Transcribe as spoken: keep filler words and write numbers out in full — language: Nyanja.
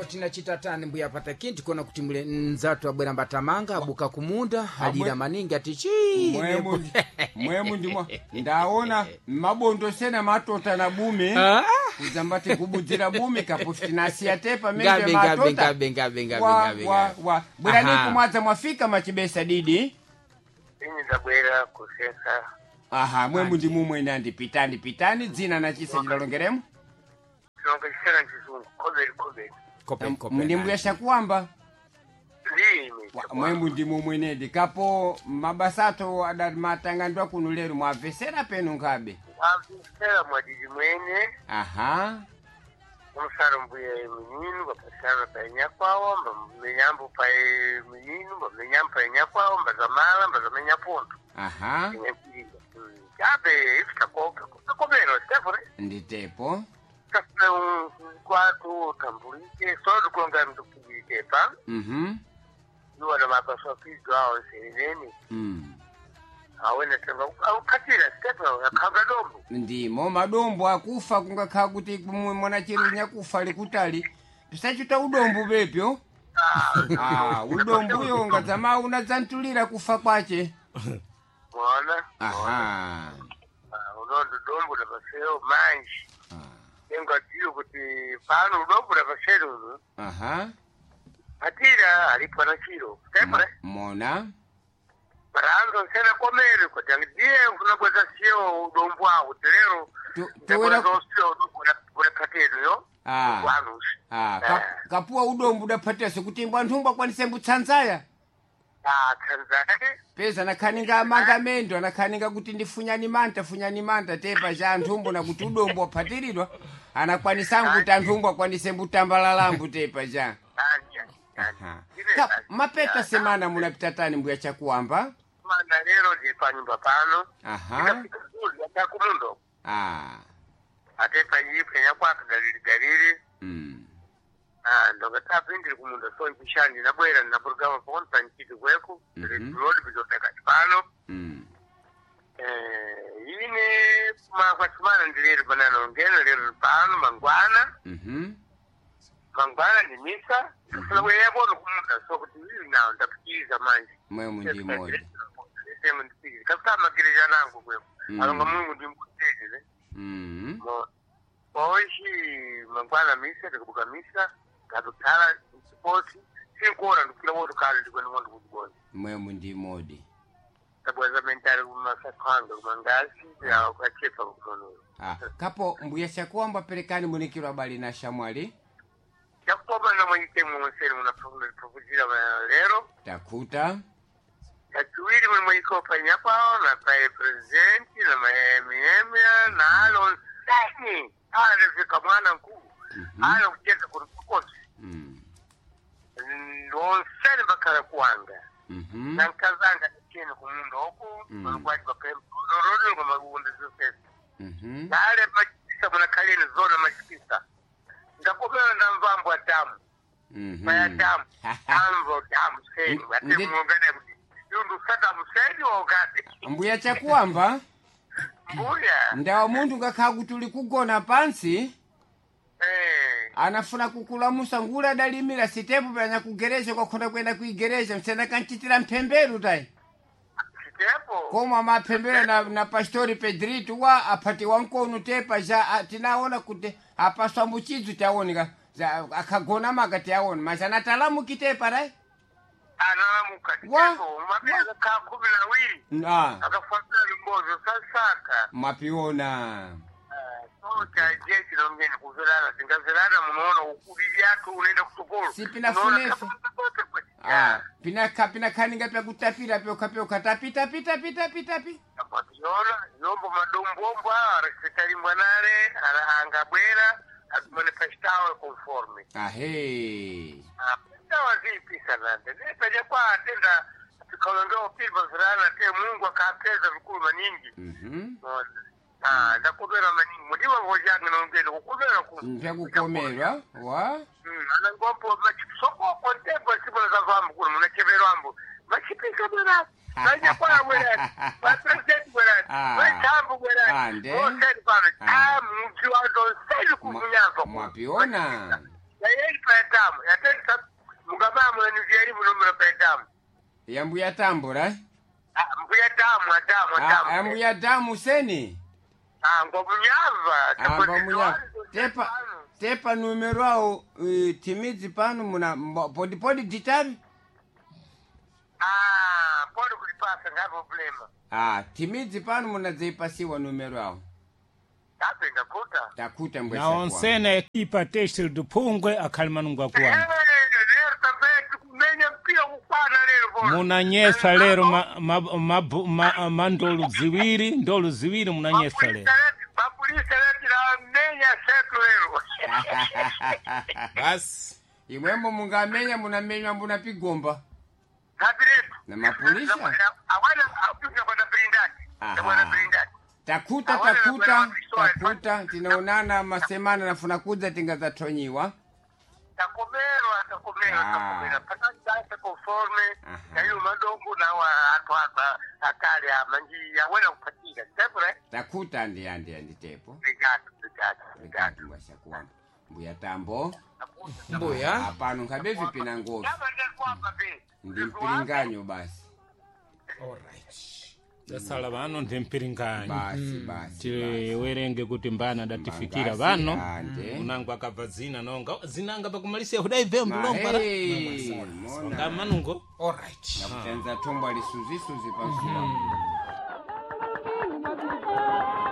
tina chitatani mbuya patakinti kona kuti mule nzatu abwera mbatamanga abuka kumunda halira maningi ati chi mwemu mwemu ndimo ndaona mabondo sena matota na bume kuzambate kubudzira bume kapofitinasi atepa mende matota gabe gabe gabe gabe gabe wa wa bwera ni kumwaza mwafika machibesa didi ini zabwera kusesa aha mwemu ndimu mwena ndi pitani pitani dzina na chisa chilongeremo nongeshera chizungu koberi koberi kope kope mndimbu yasha kuamba ndimi mwembu ndimu mwenedi kapo mabasato adamatangandwa kuno lero mwavesera penu ngabe avesera mwadidi mwene aha umusaro mbuye menino bapasana pa nyakwawo mbamenyambo pa menino mbamenyambo pa nyakwawo mbazamala mbazamenya ponto aha kabe ifikakoka kobero stefore nditepo kafuna un quarto tambulike solo konga mtukibike pa mhm nuwa na makaso fizo hao seneni mm awene tenga au katira stefano yakanga dombo ndimo madombo akufa kungakha kuti mwana chirunya kufa likutali pisachuta udombo bepyo ah udombo yo ngadzama unadzantulira kufa kwache mwana aha unondo dombo da baseo manji Enga tiyo kuti pano udombo da baseo aha atira alipo na chiro stefano mona Parando sena komere kuti ndiye unabweza sio udombo wao lero tewera sio kuna katero yo ah ah kapua udombo daphatese kuti mbwanthumba kwanise mbutsanzaya ah Tanzania pesa nakhaninga amangamendo anakhaninga kuti ndifunyani manta funyani manta tepa ja nthumbo na kuti udombo waphatiridwa anakwanisangu kuti anthumbo kwanise mbutambalala tepa ja aha mapeta semana munapita tani mbuya chakuamba mana lero ndi panyumba pano aha ndakumundo ah atepa yipe nyakwatu dalili dalili mm ah ndoka tapindi kumundo so ikishandi nabwera na programa pon panchiti kweku road bizoteka pano mm eh ine kuma kwa chumana ndilero banana ngeno lero pano mangwana mhm mangwana ni misa sasa wewe bono kumunda so kuti hivi nao ndapikiza manje mwemu ndi moja sema ndipiki kama kirija nangu kwepo alonga Mungu ndimkutele mhm oishi mangwana misa tukubuka misa kadutala support sikora ndikira wodo kale ndikweni wondo kudibona mwemu ndi modi tabwaza mentali kumasakanga kumangazi ya kwachepa kukono ah kapo mbuya chakuamba perekani munikirwa bali na shamwali yakoma na mwite mwonseri munaprovuzira lero takuta Katuwiri mwiko fanya pao na pae present na maemia na alo sani ala fika mwana mkuu ala kucheza kurukosi mm ndo sani bakara kuanga mhm na kazanga chini kumundo huko kwa kwa pembe rodo kwa magundi zose mhm na ale bakisa mwana kalini zona mashikisa ngakobera na mvambo damu mhm baya damu ambo damu seni ati muungane yundu sata museni wakati mbuya chakuamba mbuya ndawa mundu ngakha kutuli kugona pansi eh anafuna kukulamusa ngula dalimira sitepu panya kugereje kwakhona kwenda kuigereje msena kanchitira mpemberu tai sitepo koma mapembero na na pastori Pedrito wa apati wankono tepa ja tinaona kuti apaswa mbuchizu taonika akagona makati aona machana talamu kitepa rai analamuka sitepo mabeza ka kumi na wili ah akafuata limbozo sasaka mapiona so cha jeshi na mgeni kuzalana tingazalana munaona ukuli yako unaenda kusokolo sipina funefu ah pina kapina kaninga pya kutapira pyo kapyo katapita pita pita pita pita apationa yombo madombombo aresekali mwanare arahanga bwera atumane pestawe conforme ahe apestawa zipi sana ndepeje kwa atenda tukalondoa pilba zirana te Mungu akapeza vikulu maningi mhm ah ndakubera maningi mudiwa ngojanga nongelo kukubera ku mpya kukomerwa wa ana ngompo machipsoko kontempo sipo za vambu kuna mnachebero ambu machipika bwana Kanya kwa bwana kwa president bwana kwa tambu bwana ande o sedi bwana ah mji wa don sedi kumunyazo mapiona ya yeli pa tamu yatesa mugaba mwana vyeri muno mura tamu ya mbuya tambura eh? ah mbuya tamu tamu tamu ah mbuya tamu seni ah ngobunyava amba munya tepa tepa numero au uh, timidzi pano muna podi podi ditari ah podi kulipasa ngapo problema ah timidzi pano muna zeipasiwa numero au tape ndakuta takuta mbwesa na onsene ekipa textil dupungwe akalimanungwa kuwana munanyeswa lero ma, ma, ma, ma, ma ndolu ziwiri ndolu ziwiri munanyeswa lero basi imwembo mungamenya munamenywa mbuna pigomba na mapulisha takuta takuta takuta tinaonana masemana nafuna kuza tingazatonyiwa takomerwa takomerwa takomerwa patanda conforme kayo madongo na wa atwa akali manji ya wena kupatika sempre takuta ndi andi andi tepo rigatu rigatu rigatu mwasha kuwa mbuya tambo mbuya hapano kabevi pina ngovi ndi mpiringanyo basi alright dasala vano ndi mpiringanyo basi basi tiwerenge kuti mbana datifikira vano unangu akabva zina nonga zinanga pakumalisia hudaive mbulomba hey, nga manungo alright na kutenza tombo alisuzi suzi pasua